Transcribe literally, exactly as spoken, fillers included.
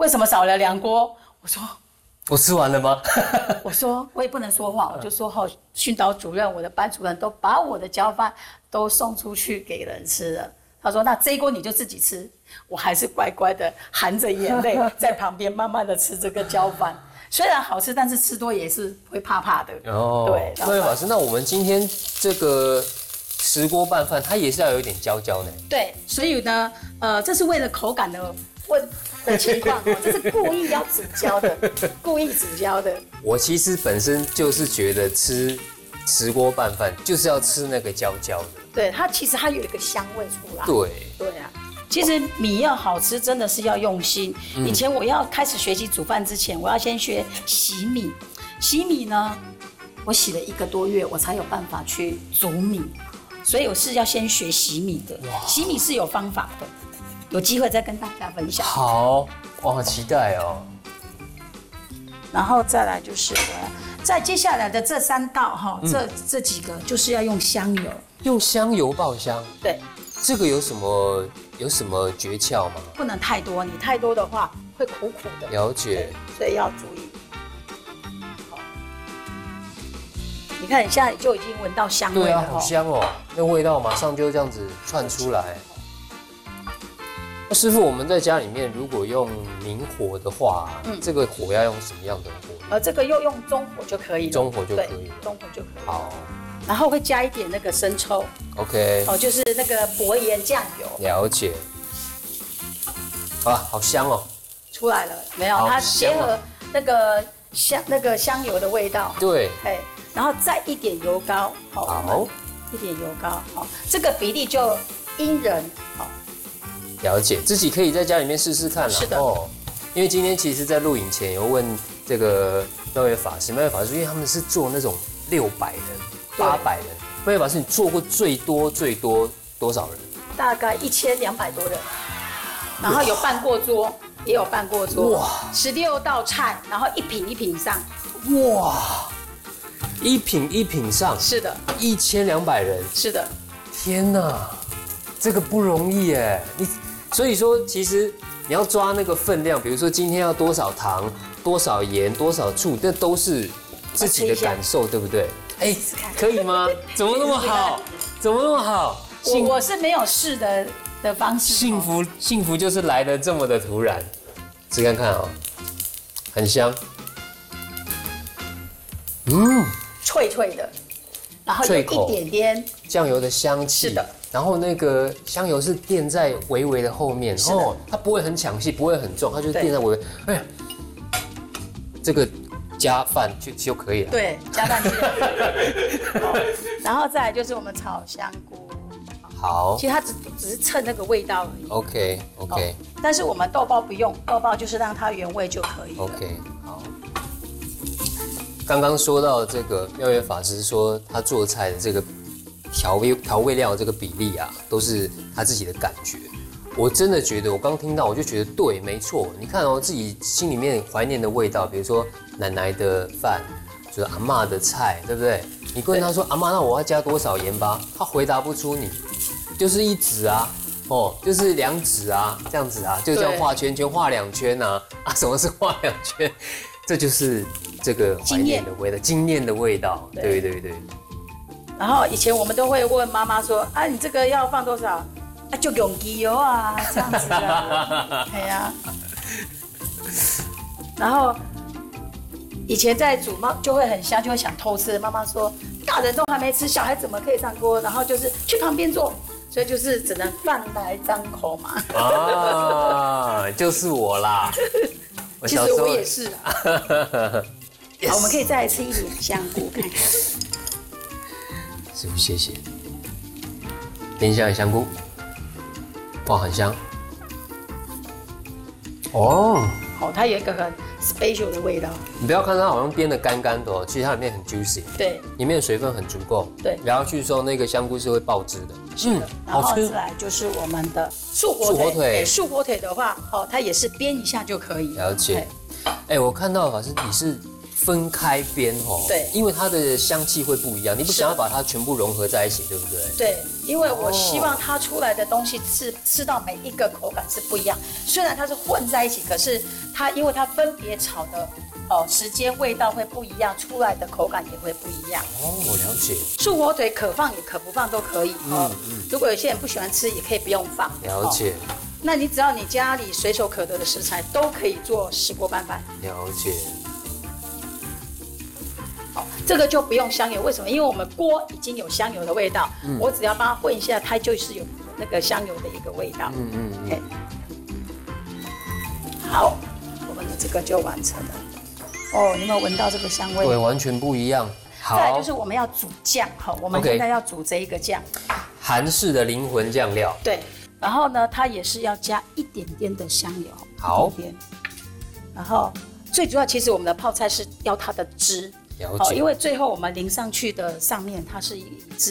为什么少了两锅？我说我吃完了吗？ 我说我也不能说谎，我就说后训导主任、我的班主任都把我的交饭都送出去给人吃了。他说那这一锅你就自己吃，我还是乖乖的含着眼泪在旁边慢慢的吃这个交饭。虽然好吃，但是吃多也是会怕怕的。 哦，对。各位老师，那我们今天这个石锅拌饭，它也是要有一点焦焦的。 对，所以呢，呃，这是为了口感的问的情况哦，这是故意要煮焦的，故意煮焦的。 我其实本身就是觉得吃石锅拌饭就是要吃那个焦焦的。 对，它其实它有一个香味出来。 对。 对啊。其实米要好吃，真的是要用心。以前我要开始学习煮饭之前，我要先学洗米。洗米呢，我洗了一个多月，我才有办法去煮米。所以我是要先学洗米的。洗米是有方法的，有机会再跟大家分享。 好，我好期待哦。 然后再来就是我，在接下来的这三道哈，这这几个就是要用香油。 用香油爆香。 对。 这个有什么有什么诀窍吗？ 不能太多，你太多的话会苦苦的。 了解， 所以要注意。好，你看你现在就已经闻到香味了。 对啊，好香哦，那味道马上就这样子窜出来。那师傅，我们在家里面如果用明火的话，嗯，这个火要用什么样的火？ 呃，这个又用中火就可以了。 中火就可以了。 中火就可以了。 好。 然后会加一点那个生抽 ，OK， 哦，就是那个薄盐酱油。 了解。啊，好香哦！ 出来了没有？它结合那个香那个香油的味道。 对。 哎，然后再一点油膏， 好， 一点油膏，好，这个比例就因人，好。 了解，自己可以在家里面试试看啦。 是的。 哦，因为今天其实，在录影前有问这个妙月法师，妙月法师，因为他们是做那种六百人。八百人，妙月法师，你做过最多最多多少人？ 大概一千两百多人，然后有办过桌，也有办过桌。哇！十六道菜，然后一品一品上。 哇！一品一品上。 是的。 一千两百人。 是的。 天哪，这个不容易哎！你所以说，其实你要抓那个分量，比如说今天要多少糖、多少盐、多少醋，这都是自己的感受，对不对？哎，可以吗？怎么那么好？怎么那么好？ 我我是没有试的的方式。 幸福幸福就是来的这么的突然。吃看看啊，很香。嗯， 脆脆的，然后有一点点酱油的香气。 是的。 然后那个香油是垫在微微的后面，哦，它不会很抢戏，不会很重，它就是垫在微微。哎呀，这个。加饭就就可以了。 对，加饭就好。然后再来就是我们炒香菇。 好。 其实它只只是蹭那个味道而已。 OK OK。 但是我们豆包不用，豆包就是让它原味就可以了。 OK， 好。刚刚说到这个妙月法师说他做菜的这个调味调味料这个比例啊，都是他自己的感觉。我真的觉得，我刚听到我就觉得对，没错。你看哦，自己心里面怀念的味道，比如说奶奶的饭，就是阿嬷的菜，对不对？你问他说阿嬷，那我要加多少盐巴？他回答不出你，就是一指啊，哦，就是两指啊，这样子啊，就这样画圈圈，画两圈啊，啊，什么是画两圈？这就是这个怀念的味道，经验的味道，对对对。 然后以前我们都会问妈妈说，啊，你这个要放多少？啊，就用机油啊，这样子的，对呀。然后以前在煮妈就会很香，就会想偷吃。妈妈说，大人都还没吃，小孩怎么可以上锅？然后就是去旁边坐，所以就是只能饭来张口嘛。 啊，就是我啦。我其实我也是啊。好，我们可以再来吃一点香菇看看。 师傅，谢谢。点一下香菇。哇，很香哦！ 好，它有一个很 special 的味道。 你不要看它好像煸得干干的哦，其实它里面很 juicy， 对， 里面的水分很足够。 对， 然后去的时候那个香菇是会爆汁的。 嗯，然后再来就是我们的素火腿。素火腿，素火腿的话，哦，它也是煸一下就可以。 了解。哎，我看到法师你是分开煸哦， 对， 因为它的香气会不一样，你不想要把它全部融合在一起，对不对？ 对，因为我希望它出来的东西吃吃到每一个口感是不一样。虽然它是混在一起，可是它因为它分别炒的哦时间、味道会不一样，出来的口感也会不一样。 哦，我了解。 素火腿可放也可不放都可以哦。 嗯嗯。 如果有些人不喜欢吃，也可以不用放。 了解。 哦，那你只要你家里随手可得的食材，都可以做石锅拌饭。 了解。 好，这个就不用香油，为什么？因为我们锅已经有香油的味道，嗯、我只要帮它混一下，它就是有那个香油的一个味道。嗯嗯嗯。Okay. 好，我们的这个就完成了。哦，你有没有闻到这个香味？ 对，完全不一样。好， 再来就是我们要煮酱，好，我们现在要煮这一个酱， 韩式的灵魂酱料。 对，然后呢，它也是要加一点点的香油， 好， 一点点。然后最主要，其实我们的泡菜是要它的汁。 了解， 因为最后我们淋上去的上面它是以汁